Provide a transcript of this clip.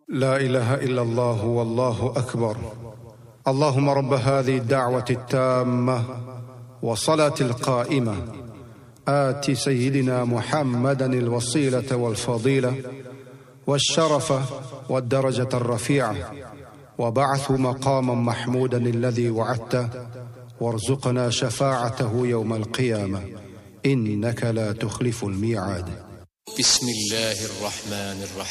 لا إله إلا الله والله أكبر. اللهم رب هذه الدعوة التامة والصلاة القائمة آت سيدنا محمدا الوسيلة والفضيلة والشرف والدرجة الرفيعة وبعث مقاما محمودا الذي وعدته وارزقنا شفاعته يوم القيامة إنك لا تخلف الميعاد. بسم الله الرحمن الرحيم.